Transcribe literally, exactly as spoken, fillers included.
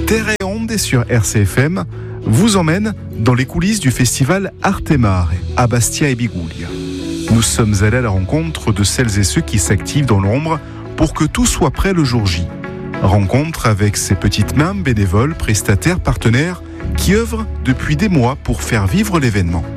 Terre et Onde sur R C F M vous emmène dans les coulisses du festival Arte Mare à Bastia et Biguglia. Nous sommes allés à la rencontre de celles et ceux qui s'activent dans l'ombre pour que tout soit prêt le jour J. Rencontre avec ces petites mains bénévoles, prestataires, partenaires qui œuvrent depuis des mois pour faire vivre l'événement.